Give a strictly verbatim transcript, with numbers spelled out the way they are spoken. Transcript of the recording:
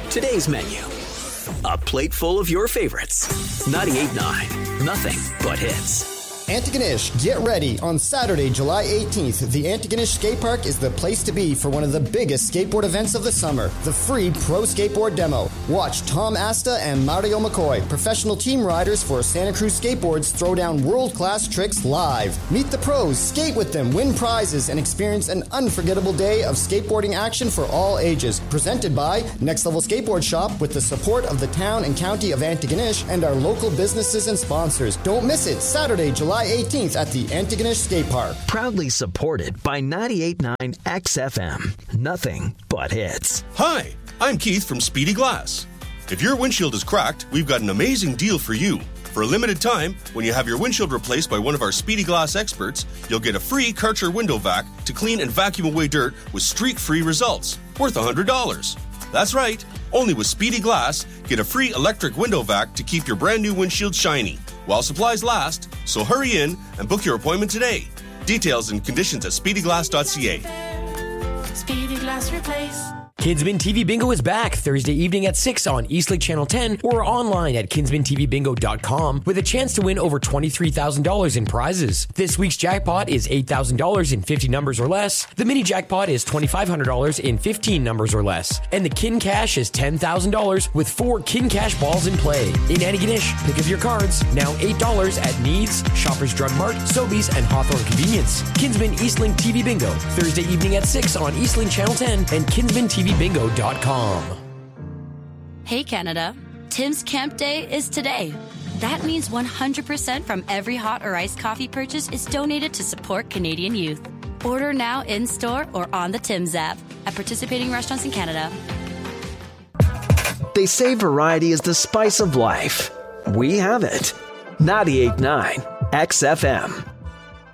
Today's menu. A plate full of your favorites. ninety-eight point nine. Nothing but hits. Antigonish, get ready. On Saturday, July eighteenth, the Antigonish Skate Park is the place to be for one of the biggest skateboard events of the summer, the free Pro Skateboard Demo. Watch Tom Asta and Mario McCoy, professional team riders for Santa Cruz Skateboards, throw down world-class tricks live. Meet the pros, skate with them, win prizes, and experience an unforgettable day of skateboarding action for all ages. Presented by Next Level Skateboard Shop with the support of the town and county of Antigonish and our local businesses and sponsors. Don't miss it, Saturday, July eighteenth at the Antigonish Skate Park. Proudly supported by ninety-eight point nine X F M. Nothing but hits. Hi, I'm Keith from Speedy Glass. If your windshield is cracked, we've got an amazing deal for you. For a limited time, when you have your windshield replaced by one of our Speedy Glass experts, you'll get a free Karcher window vac to clean and vacuum away dirt with streak-free results, worth one hundred dollars. That's right, only with Speedy Glass, get a free electric window vac to keep your brand new windshield shiny while supplies last, so hurry in and book your appointment today. Details and conditions at speedy glass dot c a. Speedy Glass Replace. Kinsman T V Bingo is back Thursday evening at six on Eastlink Channel ten or online at kinsman t v bingo dot com with a chance to win over twenty-three thousand dollars in prizes. This week's jackpot is eight thousand dollars in fifty numbers or less. The mini jackpot is twenty-five hundred dollars in fifteen numbers or less. And the Kin Cash is ten thousand dollars with four Kin Cash balls in play. In Antigonish, pick up your cards. Now eight dollars at Needs, Shoppers Drug Mart, Sobeys, and Hawthorne Convenience. Kinsman Eastlink T V Bingo, Thursday evening at six on Eastlink Channel ten and kinsman t v bingo dot com. Hey Canada, Tim's Camp Day is today. That means one hundred percent from every hot or iced coffee purchase is donated to support Canadian youth. Order now in-store or on the Tim's app at participating restaurants in Canada. They say variety is the spice of life. We have it. ninety-eight point nine X F M.